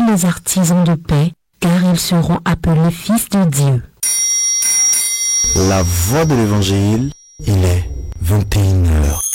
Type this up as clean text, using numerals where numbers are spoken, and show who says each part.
Speaker 1: les artisans de paix, car ils seront appelés fils de Dieu.
Speaker 2: La voix de l'évangile, il est 21h.